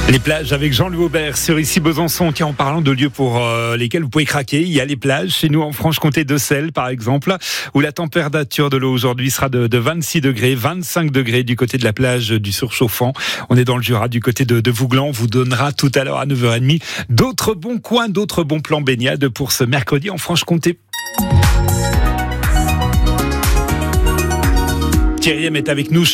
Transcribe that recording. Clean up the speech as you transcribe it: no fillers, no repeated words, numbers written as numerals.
Les plages avec Jean-Louis Aubert sur ici Besançon. Tiens, en parlant de lieux pour lesquels vous pouvez craquer, il y a les plages chez nous en Franche-Comté de Selles par exemple, où la température de l'eau aujourd'hui sera de 26 degrés, 25 degrés du côté de la plage du Surchauffant. On est dans le Jura du côté de Vouglan. On vous donnera tout à l'heure à 9h30 d'autres bons coins, d'autres bons plans baignade pour ce mercredi en Franche-Comté. Thierry M est avec nous.